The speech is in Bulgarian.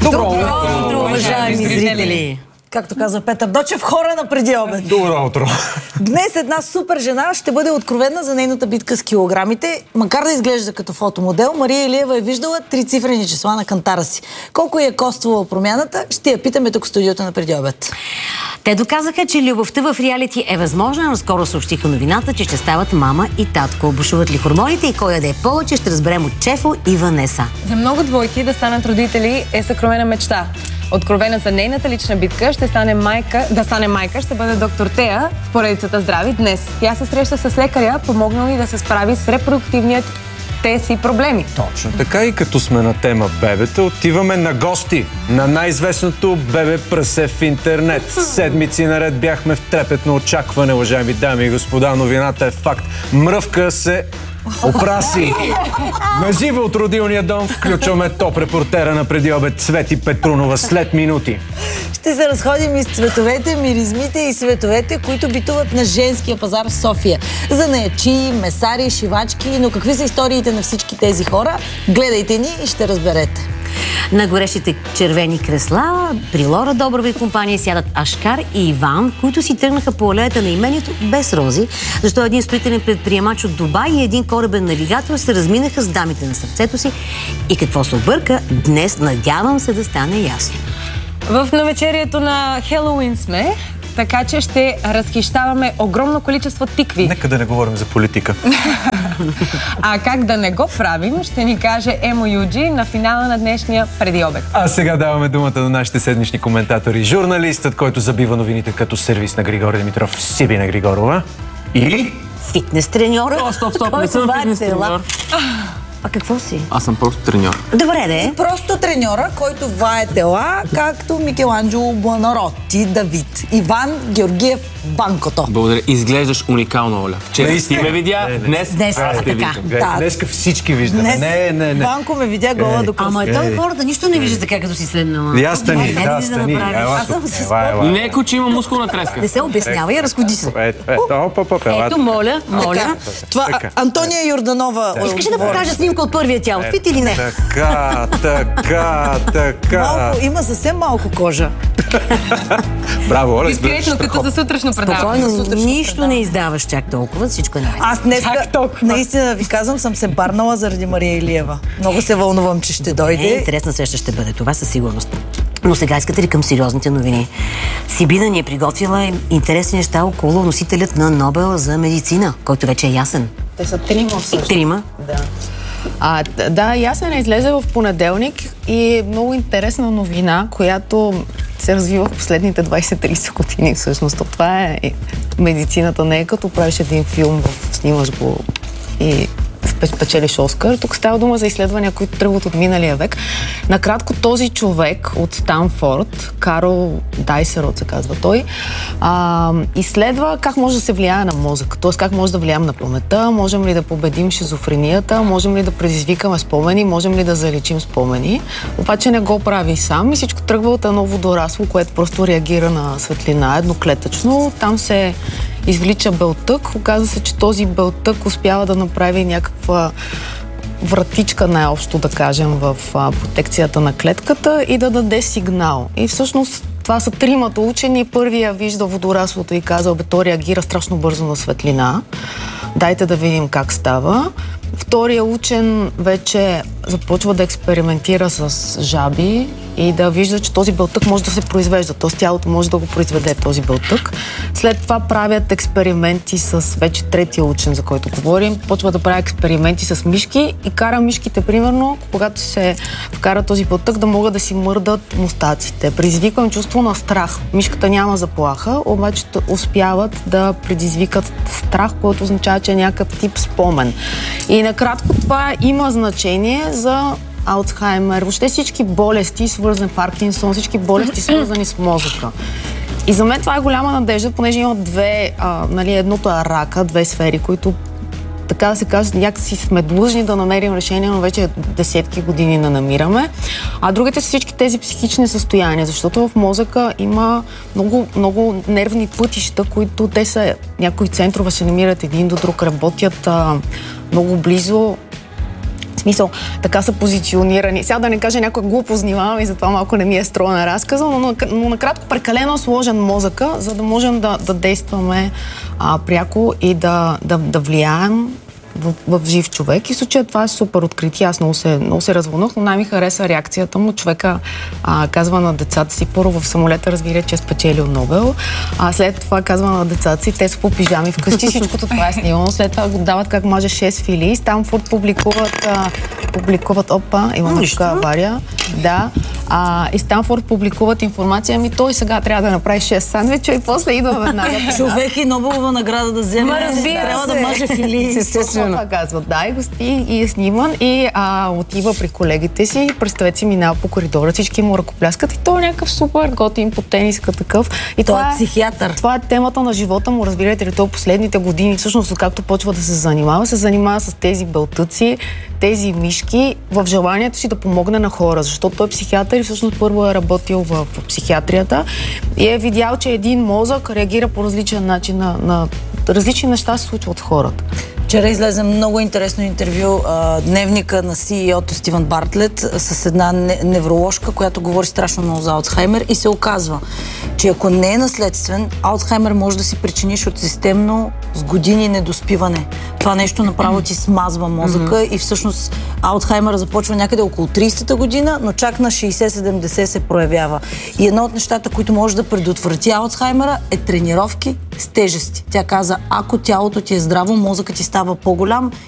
Добро утро, уважаеми зрители! Както казва Петър Дочев, хора на преди обед. Добро утро! Днес една супер жена ще бъде откровена за нейната битка с килограмите. Макар да изглежда като фотомодел, Мария Илиева е виждала 3-цифрени числа на кантара си. Колко е коствала промяната, ще я питаме тук в студиото на преди обед. Те доказаха, че любовта в реалити е възможна, но скоро съобщиха новината, че ще стават мама и татко. Бушуват ли хормоните и кой яде повече, ще разберем от Чефо и Ванеса. За много двойки да станат родители е съкровена мечта. Откровена за нейната лична битка да стане майка, ще бъде доктор Тея в поредицата Здрави днес. Тя се среща с лекаря, помогнал и да се справи с репродуктивният си проблеми. Точно така, и като сме на тема бебета, отиваме на гости на най-известното бебе прасе в интернет. Седмици наред бяхме в трепетно очакване, уважаеми дами и господа. Новината е факт. Мръвка се опраси. Наживо от родилния дом включваме топ репортера на преди обед Цвети Петрунова след минути. Ще се разходим из цветовете, миризмите и световете, които битуват на женския пазар в София. Занаячи, месари, шивачки, но какви са историите на всички тези хора? Гледайте ни и ще разберете. На горещите червени кресла при Лора Доброва и компания сядат Ашкар и Иван, които си тръгнаха по алеята на имението без рози, защото един строителен предприемач от Дубай и един корабен навигатор се разминаха с дамите на сърцето си. И какво се обърка, днес надявам се да стане ясно. В навечерието на Хелоуин сме, така че ще разхищаваме огромно количество тикви. Нека да не говорим за политика. А как да не го правим, ще ни каже Емо Юджи на финала на днешния преди обед. А сега даваме думата на нашите седмични коментатори. Журналистът, който забива новините като сервис на Григорий Димитров, Сибина Григорова и... Фитнес треньора. Стоп, не съм фитнес треньор. А какво си? Аз съм просто треньор. Добре, де. Просто треньора, който вае тела, както Микеланджело Буонаротти, Давид, Иван Георгиев Банкото. Благодаря. Изглеждаш уникално, Оля. Вчера ти ме видя, днес аз те виждам. Днеска всички виждаме. Не. Банко ме видя гола до кръст. Ама той хората нищо не вижда така, като си седнала. Я стани, стани. Аз съм се спомнила. Леко, че има мускулна треска. Не се обяснява и разходи се. Ето, моля. Това Антония Йорданова. Искаш ли да покажа снимка от първия тя аутфит или не? Така. Има съвсем малко кожа. Браво, Оля. Дискретно, като за сутрешно предаване. Спокойно, нищо не издаваш чак толкова, всичко е наред. Аз днес, наистина ви казвам, съм се барнала заради Мария Илиева. Много се вълнувам, че ще дойде. Интересна среща ще бъде това със сигурност. Но сега искате ли към сериозните новини? Сибина ни е приготвила интересни неща около носителят на Нобел за медицина, който вече е ясен. Те са трима всъщност. Трима? Да, ясен е, излезе в понеделник и е много интересна новина, която се развива в последните 20-30 години всъщност. Това е медицината, не е като правиш един филм, снимаш го и спечелиш Оскар. Тук става дума за изследвания, които тръгват от миналия век. Накратко, този човек от Станфорд, Карл Дайсерот се казва той, изследва как може да се влияе на мозък. Т.е. как може да влияем на паметта, можем ли да победим шизофренията, можем ли да предизвикаме спомени, можем ли да заличим спомени. Обаче не го прави сам и всичко тръгва от едно водорасло, което просто реагира на светлина едноклетъчно. Там се извлича белтък. Оказва се, че този белтък успява да направи някаква вратичка, най-общо да кажем, в протекцията на клетката и да даде сигнал. И всъщност това са тримата учени. Първия вижда водораслото и каза, то реагира страшно бързо на светлина. Дайте да видим как става. Втория учен вече започва да експериментира с жаби и да вижда, че този белтък може да се произвежда. Т.е. тялото може да го произведе този белтък. След това правят експерименти с вече третия учен, за който говорим. Почва да прави експерименти с мишки и кара мишките, примерно, когато се вкара този белтък, да могат да си мърдат мустаците. Предизвиквам чувство на страх. Мишката няма заплаха, обаче успяват да предизвикат страх, което означава, че е някакъв тип спомен. И накратко това има значение за Алцхаймер, въобще всички болести, свързани Паркинсон, всички болести, свързани с мозъка. И за мен това е голяма надежда, понеже има две, едното е рака, две сфери, които, така да се каже, някакси сме длъжни да намерим решение, но вече десетки години не намираме. А другите са всички тези психични състояния, защото в мозъка има много, много нервни пътища, които те са, някои центрове се намират един до друг, работят много близо. смисъл, така са позиционирани. Сега да не кажа някоя глупост, внимавам и затова малко не ми е стройна разказа, но накратко прекалено сложен мозъка, за да можем да действаме пряко и да влияем в жив човек. И в случая това е супер откритие. Аз много се развълнах, но най-ми хареса реакцията му. Човека казва на децата си, първо в самолета разбира, че е спечелил Нобел, след това казва на децата си, те са по пижами вкъщи, всичкото това е снимано. След това го дават как маже 6 фили. Станфорд публикуват имаме тук авария. Да. И Станфорд публикуват информация, той сега трябва да направи 6 сандвича и после идва веднага. Човек и Нобелова награда да вземе. Трябва да маже фили. Това казват. Да, и гости и е сниман и отива при колегите си. Представете си, минава по коридора, всички му ръкопляскат и той е някакъв супер готин по тениска такъв. И той е психиатър. Това е темата на живота му, разбирате ли, той последните години, всъщност, както почва да се занимава с тези белтъци, тези мишки, в желанието си да помогне на хора, защото той е психиатър и всъщност първо е работил в психиатрията и е видял, че един мозък реагира по различен начин на различни неща се случват с хората. Вчера излезе много интересно интервю, дневника на CEO-то Стивън Бартлет с една невроложка, която говори страшно много за Алцхаймер и се оказва, че ако не е наследствен, Алцхаймер може да си причиниш от системно с години недоспиване. Това нещо направо ти смазва мозъка и всъщност Алцхаймер започва някъде около 30-та година, но чак на 60-70 се проявява. И едно от нещата, които може да предотврати Алцхаймера е тренировки с тежести. Тя каза, ако тялото ти е здраво, мозъкът ти става по-голям